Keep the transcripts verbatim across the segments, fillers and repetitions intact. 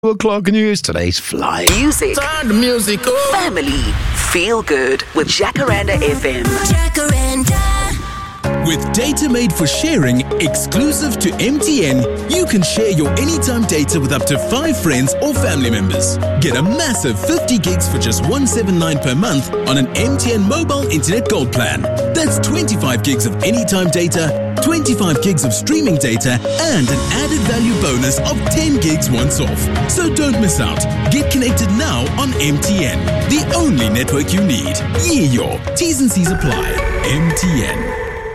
two o'clock news, today's fly. Music. Sound musical. Family. Feel good with Jacaranda F M. Jacaranda. With data made for sharing, exclusive to M T N, you can share your anytime data with up to five friends or family members. Get a massive fifty gigs for just one hundred seventy-nine per month on an M T N mobile internet gold plan. That's twenty-five gigs of anytime data, twenty-five gigs of streaming data, and an added value bonus of ten gigs once off. So don't miss out. Get connected now on M T N, the only network you need. Yeah, your T's and C's apply. M T N.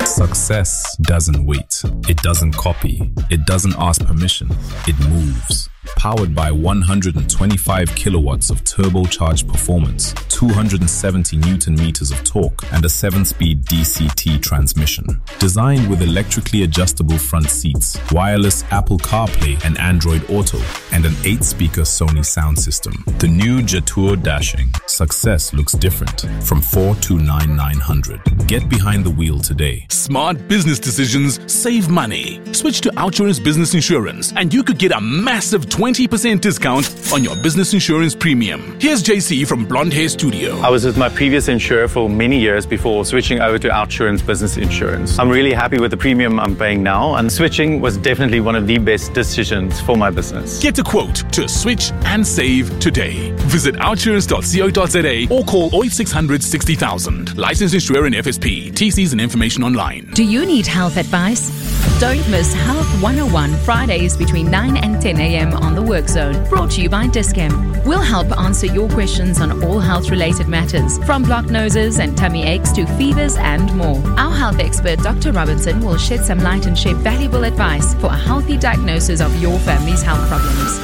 Success doesn't wait. It doesn't copy. It doesn't ask permission. It moves. Powered by one hundred twenty-five kilowatts of turbocharged performance, two hundred seventy newton meters of torque, and a seven-speed D C T transmission. Designed with electrically adjustable front seats, wireless Apple CarPlay and Android Auto, and an eight-speaker Sony sound system. The new Jetour Dashing. Success looks different from four two nine nine hundred. Get behind the wheel today. Smart business decisions save money. Switch to Outsurance Business Insurance and you could get a massive twenty percent discount on your business insurance premium. Here's J C from Blonde Hair Studio. I was with my previous insurer for many years before switching over to Outsurance Business Insurance. I'm really happy with the premium I'm paying now, and switching was definitely one of the best decisions for my business. Get a quote to switch and save today. Visit outsurance dot co dot za or call oh eight six hundred sixty thousand. Licensed insurer in F S P. T Cs and information online. Do you need health advice? Don't miss Health one oh one Fridays between nine and ten a.m. on the Work Zone. Brought to you by Discam. We'll help answer your questions on all health-related matters, from blocked noses and tummy aches to fevers and more. Our health expert, Doctor Robinson, will shed some light and share valuable advice for a healthy diagnosis of your family's health problems.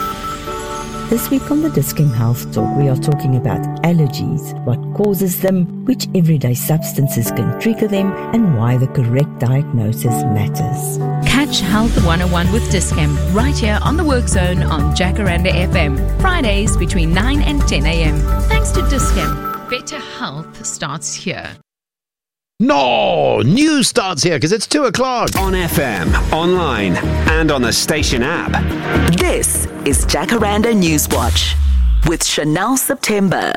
This week on the Discam Health Talk, we are talking about allergies, what causes them, which everyday substances can trigger them, and why the correct diagnosis matters. Catch Health one oh one with Discam right here on the Work Zone on Jacaranda F M, Fridays between nine and ten a.m. Thanks to Discam, better health starts here. No, news starts here because it's two o'clock. On F M, online, and on the station app. This is Jacaranda Newswatch with Chanel September.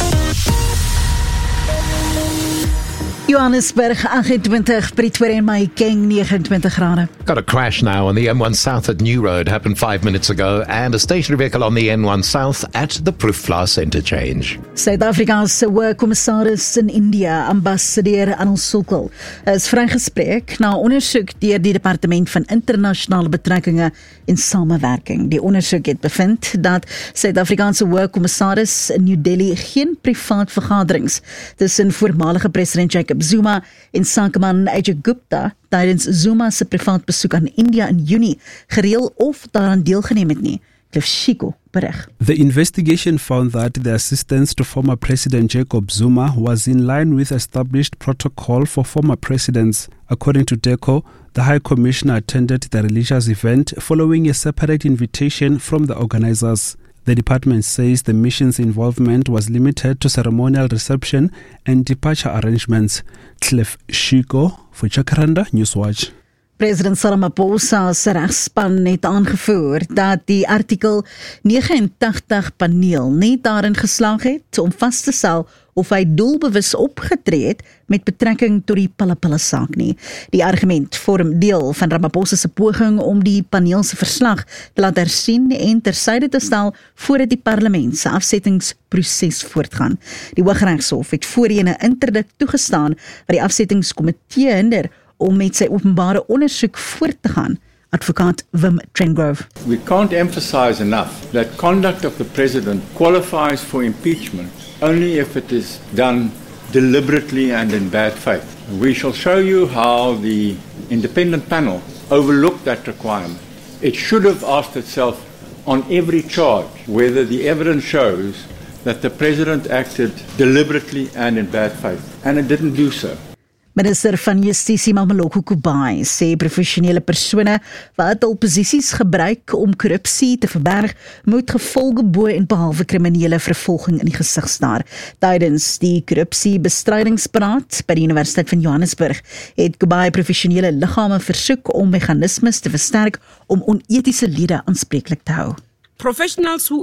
Johannesburg agt-twintig, Pretoria en Mahikeng twenty-nine grade. Got a crash now on the N one South at New Road, happened five minutes ago, and a stationary vehicle on the N one South at the Proefplaas interchange. Suid-Afrikaanse hoë kommissaris in India, ambassadeur Anil Sokol, is vrygespreek na ondersoek deur die Departement van Internasionale Betrekkinge en Samewerking. Die ondersoek het bevind dat Suid-Afrikaanse hoë kommissaris in New Delhi geen privaat vergaderings tussen voormalige president Jacob Zuma en sakeman Ajay Gupta tydens Zuma se privaat besoek aan India in Junie gereël of daaraan deelgeneem het nie. Cliff Shiko berig. The investigation found that the assistance to former President Jacob Zuma was in line with established protocol for former presidents. According to DECO, the High Commissioner attended the religious event following a separate invitation from the organizers. The department says the mission's involvement was limited to ceremonial reception and departure arrangements. Cliff Shiko for Jacaranda Newswatch. President Ramaphosa se regspan het aangevoer dat die artikel negenentachtig paneel nie daarin geslaag het om vas te stel of hy doelbewus opgetree het met betrekking tot die Pallapalla saak nie. Die argument vorm deel van Ramaphosa se poging om die paneel se verslag te laat hersien en tersyde te stel voordat die parlement se afsettingsproses voortgaan. Die Hooggeregshof het voorheen 'n interdik toegestaan wat die afsettingskomitee hinder om met sy openbare ondersoek voort te gaan. Advocaat Wim Trengrove. We can't emphasize enough that conduct of the president qualifies for impeachment only if it is done deliberately and in bad faith. We shall show you how the independent panel overlooked that requirement. It should have asked itself on every charge whether the evidence shows that the president acted deliberately and in bad faith, and it didn't do so. Minister van Justisie Mameloko Kubayi sê professionele persone wat hul posisies gebruik om korrupsie te verberg, moet gevolge bo en behalwe kriminele vervolging in die gesig staar. Tydens die korrupsiebestrydingsberaad by die Universiteit van Johannesburg het Kubayi professionele liggame versoek om meganismes te versterk om onetiese lede aanspreeklik te hou. Professionals who